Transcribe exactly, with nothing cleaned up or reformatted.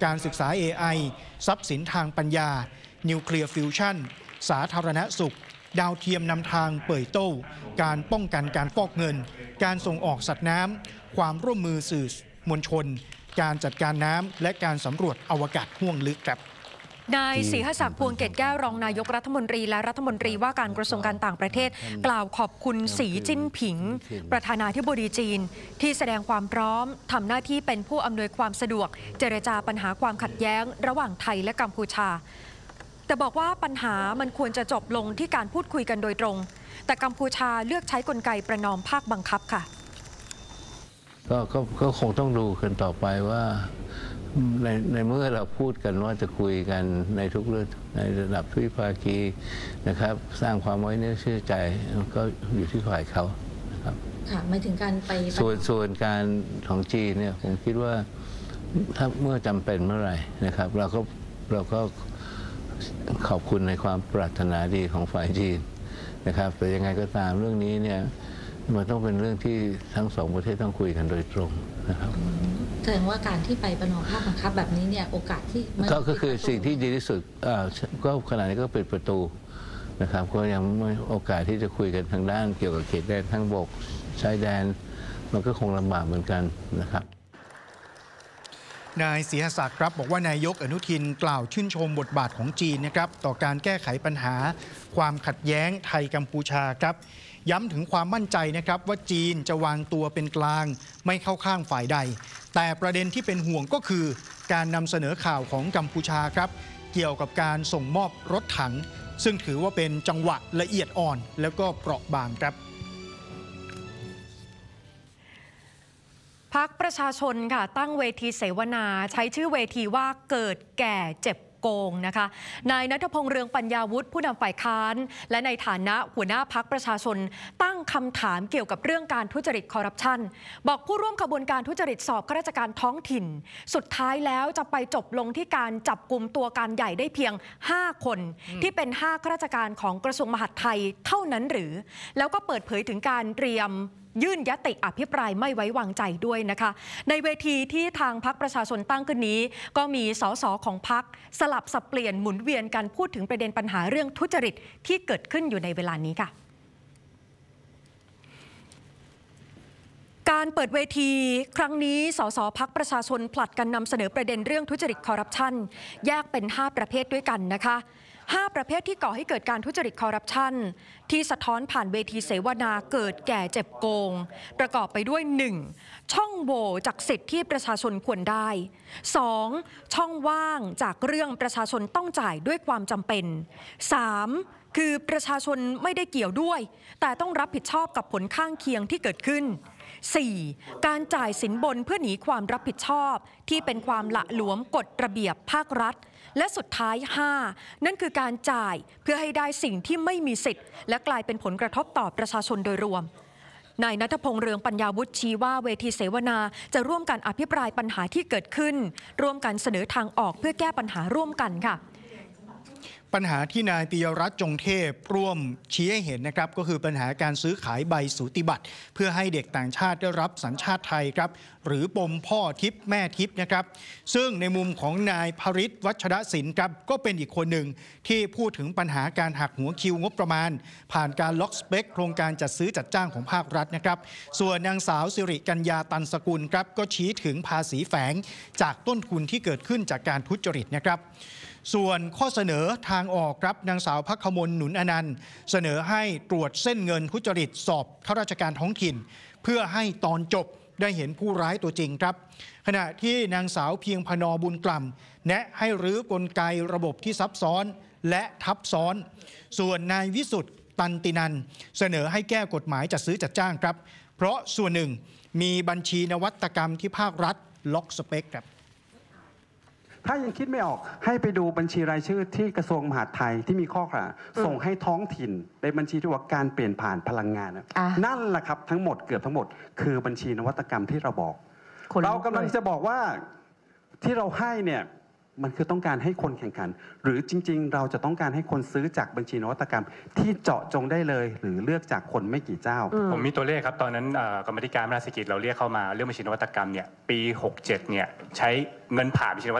การศึกษา เอ ไอ ทรัพย์สินทางปัญญานิวเคลียร์ฟิวชั่นสาธารณสุขดาวเทียมนำทางเป่ยโต้การป้องกันการฟอกเงินการส่งออกสัตว์น้ำความร่วมมือสื่อมวลชนการจัดการน้ำและการสำรวจอวกาศห้วงลึกครับนายศรีหศักดิ์ พวงเกตแก้วรองนายกรัฐมนตรีและรัฐมนตรีว่าการกระทรวงการต่างประเทศกล่าวขอบคุณสีจิ้นผิงประธานาธิบดีจีนที่แสดงความพร้อมทำหน้าที่เป็นผู้อำนวยความสะดวกเจรจาปัญหาความขัดแย้งระหว่างไทยและกัมพูชาแต่บอกว่าปัญหามันควรจะจบลงที่การพูดคุยกันโดยตรงแต่กัมพูชาเลือกใช้กลไกประนอมภาคบังคับค่ะก็ก็ก็คงต้องดูกันต่อไปว่าในในเมื่อเราพูดกันว่าจะคุยกันในทุกเรื่องในระดับทวิภาคีนะครับสร้างความไว้เนื้อเชื่อใจก็อยู่ที่ฝ่ายเขาครับค่ะหมายถึงการไปส่วนส่วนการของจีนเนี่ยผมคิดว่าถ้าเมื่อจำเป็นเมื่อไหร่นะครับเราก็เราก็ขอบคุณในความปรารถนาดีของฝ่ายจีนนะครับแต่ยังไงก็ตามเรื่องนี้เนี่ยมันต้องเป็นเรื่องที่ทั้งสองประเทศต้องคุยกันโดยตรงนะครับแสดงว่าการที่ไปประนอมภาคบังคับแบบนี้เนี่ยโอกาสที่ก็ก็คือสิ่งที่ดีที่สุดก็ขณะนี้ก็ปิดประตูนะครับก็ยังไม่โอกาสที่จะคุยกันทางด้านเกี่ยวกับเขตแดนทั้งบกชายแดนมันก็คงลำบากเหมือนกันนะครับนายศรีหศักดิ์ครับบอกว่านายกอนุทินกล่าวชื่นชมบทบาทของจีนนะครับต่อการแก้ไขปัญหาความขัดแย้งไทยกัมพูชาครับย้ำถึงความมั่นใจนะครับว่าจีนจะวางตัวเป็นกลางไม่เข้าข้างฝ่ายใดแต่ประเด็นที่เป็นห่วงก็คือการนำเสนอข่าวของกัมพูชาครับเกี่ยวกับการส่งมอบรถถังซึ่งถือว่าเป็นจังหวะละเอียดอ่อนแล้วก็เปราะบางครับพรรคประชาชนค่ะตั้งเวทีเสวนาใช้ชื่อเวทีว่าเกิดแก่เจ็บโกงนะคะนายณัฐพงษ์เรืองปัญญาวุฒิผู้นำฝ่ายค้านและในฐานะหัวหน้าพรรคประชาชนตั้งคำถามเกี่ยวกับเรื่องการทุจริตคอร์รัปชันบอกผู้ร่วมขบวนการทุจริตสอบข้าราชการท้องถิ่นสุดท้ายแล้วจะไปจบลงที่การจับกุมตัวการใหญ่ได้เพียงห้าคนที่เป็นห้าข้าราชการของกระทรวงมหาดไทยเท่านั้นหรือแล้วก็เปิดเผยถึงการเตรียมยื่นยติอภิปรายไม่ไว้วางใจด้วยนะคะในเวทีที่ทางพรรคประชาชนตั้งขึ้นนี้ก็มีสสของพรรคสลับสับเปลี่ยนหมุนเวียนกันพูดถึงประเด็นปัญหาเรื่องทุจริตที่เกิดขึ้นอยู่ในเวลานี้ค่ะการเปิดเวทีครั้งนี้สสพรรคประชาชนผลัดกันนำเสนอประเด็นเรื่องทุจริตคอร์รัปชันแยกเป็นห้าประเภทด้วยกันนะคะห้าประเภทที่ก่อให้เกิดการทุจริตคอร์รัปชันที่สะท้อนผ่านเวทีเสวนาเกิดแก่เจ็บโกงประกอบไปด้วย หนึ่ง ช่องโหว่จากสิทธิที่ประชาชนควรได้ สอง ช่องว่างจากเรื่องประชาชนต้องจ่ายด้วยความจำเป็น สาม คือประชาชนไม่ได้เกี่ยวด้วยแต่ต้องรับผิดชอบกับผลข้างเคียงที่เกิดขึ้น สี่ การจ่ายสินบนเพื่อหนีความรับผิดชอบที่เป็นความหละหลวมกฎระเบียบภาครัฐและสุดท้าย ห้า นั่นคือการจ่ายเพื่อให้ได้สิ่งที่ไม่มีสิทธิ์และกลายเป็นผลกระทบต่อประชาชนโดยรวมนายณัฐพงษ์เรืองปัญญาวุฒิชี้ว่าเวทีเสวนาจะร่วมกันอภิปรายปัญหาที่เกิดขึ้นร่วมกันเสนอทางออกเพื่อแก้ปัญหาร่วมกันค่ะปัญหาที่นายปิยรัตน์จงเทพร่วมชี้ให้เห็นนะครับก็คือปัญหาการซื้อขายใบสูติบัตรเพื่อให้เด็กต่างชาติได้รับสัญชาติไทยครับหรือปมพ่อทิพย์แม่ทิพย์นะครับซึ่งในมุมของนายภริษวัชรศิลป์ครับก็เป็นอีกคนหนึ่งที่พูดถึงปัญหาการหักหัวคิวงบประมาณผ่านการล็อกสเปคโครงการจัดซื้อจัดจ้างของภาครัฐนะครับส่วนนางสาวสิริกัญญาตันสกุลครับก็ชี้ถึงภาษีแฝงจากต้นทุนที่เกิดขึ้นจากการทุจริตนะครับส่วนข้อเสนอทางออกครับนางสาวภัคมลหนุนอนันต์เสนอให้ตรวจเส้นเงินทุจริตสอบข้าราชการท้องถิ่นเพื่อให้ตอนจบได้เห็นผู้ร้ายตัวจริงครับขณะที่นางสาวเพียงพนบุญกล่ำแนะให้รื้อกลไกระบบที่ซับซ้อนและทับซ้อนส่วนนายวิสุทธิ์ตันตินันเสนอให้แก้กฎหมายจัดซื้อจัดจ้างครับเพราะส่วนหนึ่งมีบัญชีนวัตกรรมที่ภาครัฐล็อกสเปคครับถ้ายังคิดไม่ออกให้ไปดูบัญชีรายชื่อที่กระทรวงมหาดไทยที่มีข้อกล่าวส่งให้ท้องถิ่นในบัญชีที่ว่าการเปลี่ยนผ่านพลังงานนั่นแหละครับทั้งหมดเกือบทั้งหมดคือบัญชีนวัตกรรมที่เราบอกเรากำลังจะบอกว่าที่เราให้เนี่ยมันคือต้องการให้คนแข่งขันหรือจริงๆเราจะต้องการให้คนซื้อจากบัญชีนวัตกรรมที่เจาะจงได้เลยหรือเลือกจากคนไม่กี่เจ้าผมมีตัวเลขครับตอนนั้นกรรมธิการราชกิจเราเรียกเข้ามาเรื่องบัญชีนวัตกรรมเนี่ยปีหกเจ็ดเนี่ยใช้เงินผ่านบัญชีนวัต